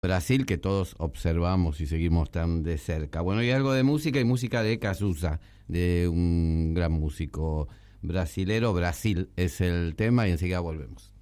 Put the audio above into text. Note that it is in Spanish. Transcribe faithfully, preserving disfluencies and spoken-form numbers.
Brasil que todos observamos y seguimos tan de cerca. Bueno, y algo de música y música de Cazuza, de un gran músico brasilero. Brasil es el tema y enseguida volvemos.